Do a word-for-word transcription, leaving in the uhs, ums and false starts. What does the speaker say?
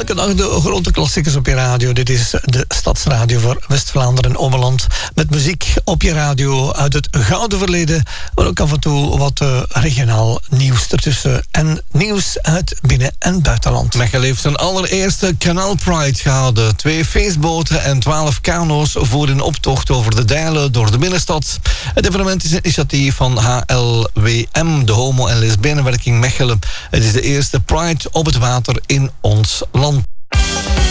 Elke dag de grote klassiekers op je radio. Dit is de Stadsradio voor West-Vlaanderen en Ommeland. Met muziek op je radio uit het gouden verleden. Maar ook af en toe wat uh, regionaal nieuws ertussen. En nieuws uit binnen- en buitenland. Mechelen heeft zijn allereerste Canal Pride gehouden. Twee feestboten en twaalf kano's voeren een optocht over de Dijlen door de binnenstad. Het evenement is een initiatief van H L W M, de Homo- en Lesbienenwerking Mechelen. Het is de eerste Pride op het water in ons land.